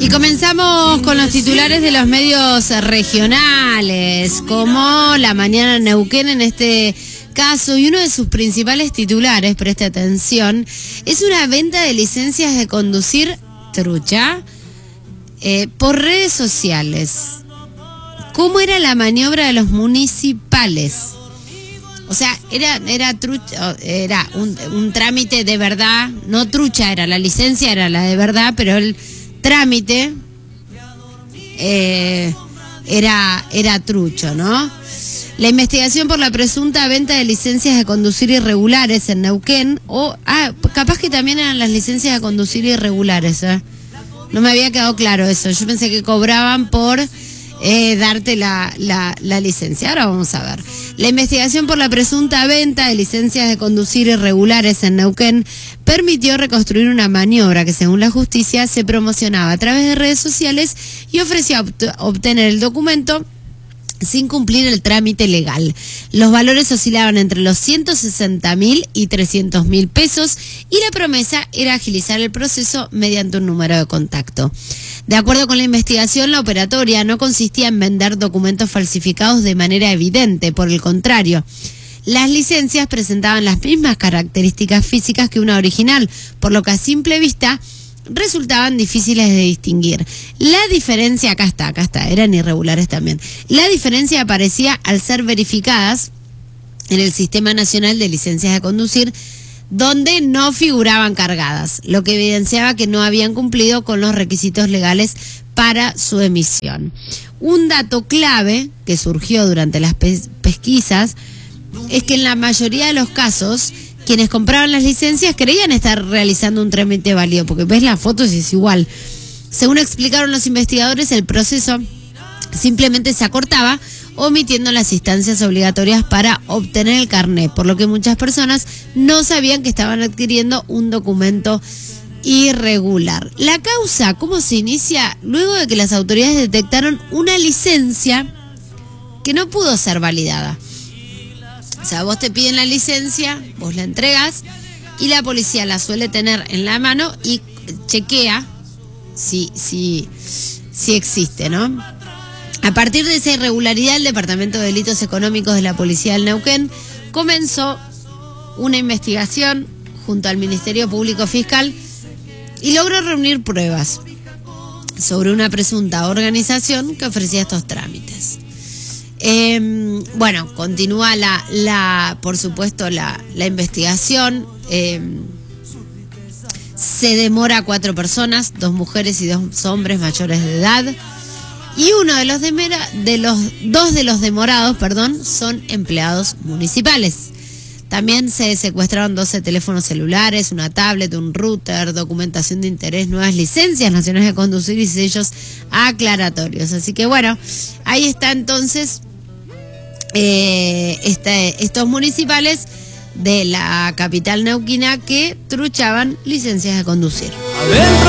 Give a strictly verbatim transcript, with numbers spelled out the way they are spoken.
Y comenzamos con los titulares de los medios regionales, como La Mañana Neuquén en este caso, y uno de sus principales titulares, preste atención, es una venta de licencias de conducir trucha eh, por redes sociales. ¿Cómo era la maniobra de los municipales? O sea, era era trucha, era un, un trámite de verdad, no trucha era, la licencia era la de verdad, pero el trámite eh, era, era trucho, ¿no? La investigación por la presunta venta de licencias de conducir irregulares en Neuquén, o ah, capaz que también eran las licencias de conducir irregulares, ¿eh? No me había quedado claro eso, yo pensé que cobraban por eh, darte la, la, la licencia. Ahora vamos a ver. La investigación por la presunta venta de licencias de conducir irregulares en Neuquén permitió reconstruir una maniobra que, según la justicia, se promocionaba a través de redes sociales y ofrecía obt- obtener el documento sin cumplir el trámite legal. Los valores oscilaban entre los ciento sesenta mil y trescientos mil pesos y la promesa era agilizar el proceso mediante un número de contacto. De acuerdo con la investigación, la operatoria no consistía en vender documentos falsificados de manera evidente, por el contrario. Las licencias presentaban las mismas características físicas que una original, por lo que a simple vista resultaban difíciles de distinguir. La diferencia, acá está, acá está, eran irregulares también. La diferencia aparecía al ser verificadas en el Sistema Nacional de Licencias de Conducir, donde no figuraban cargadas, lo que evidenciaba que no habían cumplido con los requisitos legales para su emisión. Un dato clave que surgió durante las pes- pesquisas es que en la mayoría de los casos quienes compraban las licencias creían estar realizando un trámite válido, porque ves las fotos y es igual. Según explicaron los investigadores, el proceso simplemente se acortaba, omitiendo las instancias obligatorias para obtener el carnet, por lo que muchas personas no sabían que estaban adquiriendo un documento irregular. La causa, ¿cómo se inicia? Luego de que las autoridades detectaron una licencia que no pudo ser validada. O sea, vos te piden la licencia, vos la entregás y la policía la suele tener en la mano y chequea si, si, si existe, ¿no? A partir de esa irregularidad, el Departamento de Delitos Económicos de la Policía del Neuquén comenzó una investigación junto al Ministerio Público Fiscal y logró reunir pruebas sobre una presunta organización que ofrecía estos trámites. Eh, bueno, continúa la, la por supuesto, la, la investigación. Eh, se demora a cuatro personas, dos mujeres y dos hombres mayores de edad. Y uno de los, demera, de los dos de los demorados, perdón, son empleados municipales. También se secuestraron doce teléfonos celulares, una tablet, un router, documentación de interés, nuevas licencias nacionales de conducir y sellos aclaratorios. Así que bueno, ahí está entonces eh, este, estos municipales de la capital neuquina que truchaban licencias de conducir.